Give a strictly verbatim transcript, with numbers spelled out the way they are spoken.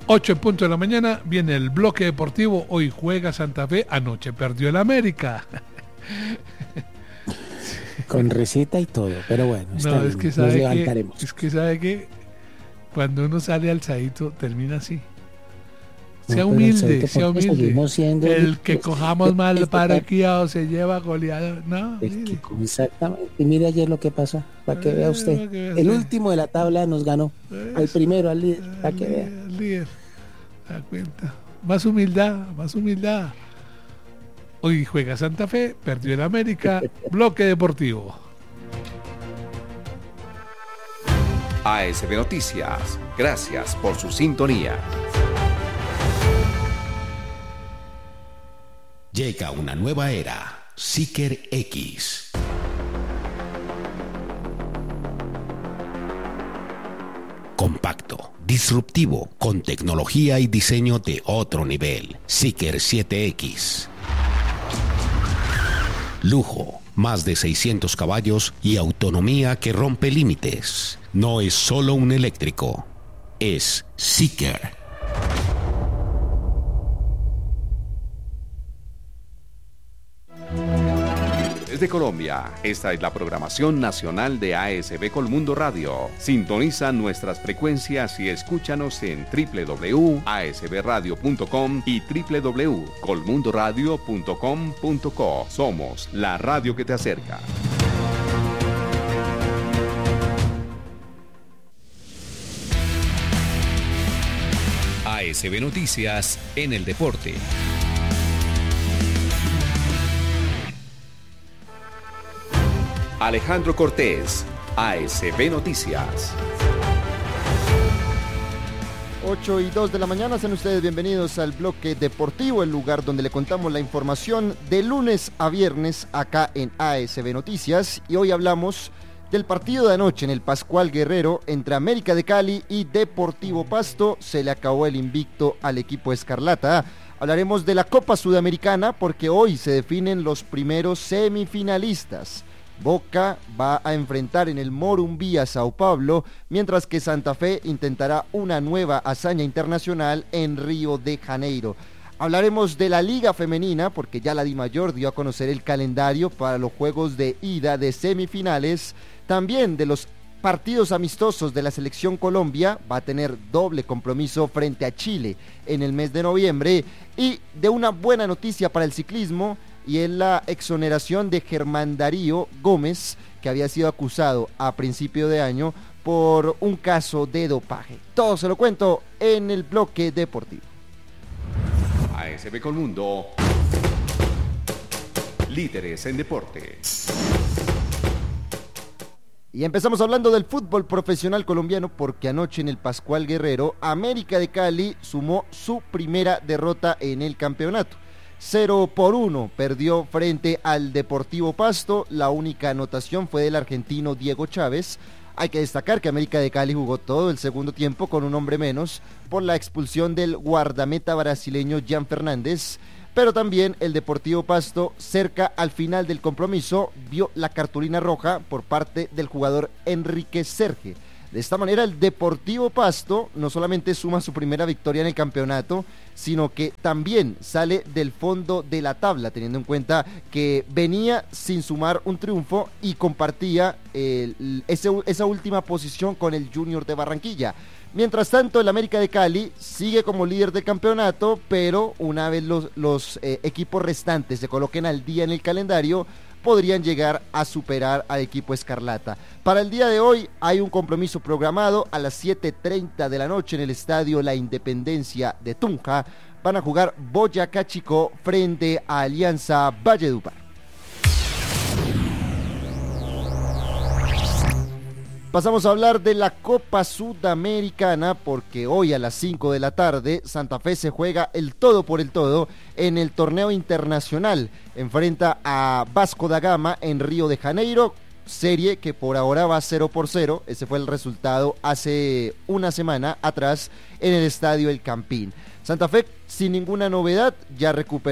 ocho en punto de la mañana, viene el bloque deportivo. Hoy juega Santa Fe, anoche perdió el América. Con receta y todo, pero bueno, está no, bien, es que nos sabe levantaremos. que, es que sabe que cuando uno sale alzadito termina así. No, Sea pero humilde, el sea seguimos humilde. siendo El que ricos. cojamos mal Este paraqueado se lleva goleado. No, El mire. que- exactamente. Y mire ayer lo que pasó, para que vea Eh, usted. para que vea El usted. último de la tabla nos ganó. Al Eso. primero, al líder, para Al que líder, vea. al líder. Da cuenta. Más humildad, más humildad. Hoy juega Santa Fe, perdió el América. Bloque deportivo. A S B Noticias, gracias por su sintonía. Llega una nueva era, Seeker X. Compacto, disruptivo, con tecnología y diseño de otro nivel. Seeker siete X. Lujo, más de seiscientos caballos y autonomía que rompe límites. No es solo un eléctrico, es Seeker. Desde Colombia, esta es la programación nacional de A S B Colmundo Radio. Sintoniza nuestras frecuencias y escúchanos en doble u doble u doble u punto a s b radio punto com y doble u doble u doble u punto colmundo radio punto com punto co. Somos la radio que te acerca. A S B Noticias en el deporte. Alejandro Cortés, A S B Noticias. ocho y dos de la mañana, sean ustedes bienvenidos al bloque deportivo, el lugar donde le contamos la información de lunes a viernes acá en A S B Noticias. Y hoy hablamos del partido de anoche en el Pascual Guerrero entre América de Cali y Deportivo Pasto. Se le acabó el invicto al equipo escarlata. Hablaremos de la Copa Sudamericana porque hoy se definen los primeros semifinalistas. Boca va a enfrentar en el Morumbí a Sao Paulo, mientras que Santa Fe intentará una nueva hazaña internacional en Río de Janeiro. Hablaremos de la Liga Femenina, porque ya la DIMAYOR dio a conocer el calendario para los juegos de ida de semifinales. También de los partidos amistosos de la Selección Colombia, va a tener doble compromiso frente a Chile en el mes de noviembre. Y de una buena noticia para el ciclismo, y es la exoneración de Germán Darío Gómez, que había sido acusado a principio de año por un caso de dopaje. Todo se lo cuento en el bloque deportivo. A S B Colmundo, líderes en deporte. Y empezamos hablando del fútbol profesional colombiano porque anoche en el Pascual Guerrero, América de Cali sumó su primera derrota en el campeonato. cero por uno perdió frente al Deportivo Pasto. La única anotación fue del argentino Diego Chávez. Hay que destacar que América de Cali jugó todo el segundo tiempo con un hombre menos por la expulsión del guardameta brasileño Jan Fernández, pero también el Deportivo Pasto, cerca al final del compromiso, vio la cartulina roja por parte del jugador Enrique Serge. De esta manera el Deportivo Pasto no solamente suma su primera victoria en el campeonato, sino que también sale del fondo de la tabla, teniendo en cuenta que venía sin sumar un triunfo y compartía el, ese, esa última posición con el Junior de Barranquilla. Mientras tanto, el América de Cali sigue como líder del campeonato, pero una vez los, los eh, equipos restantes se coloquen al día en el calendario, podrían llegar a superar al equipo escarlata. Para el día de hoy hay un compromiso programado a las siete treinta de la noche en el estadio La Independencia de Tunja. Van a jugar Boyacá Chico frente a Alianza Valledupar. Pasamos a hablar de la Copa Sudamericana porque hoy a las cinco de la tarde Santa Fe se juega el todo por el todo en el torneo internacional. Enfrenta a Vasco da Gama en Río de Janeiro, serie que por ahora va cero por cero. Ese fue el resultado hace una semana atrás en el estadio El Campín. Santa Fe sin ninguna novedad ya recuperó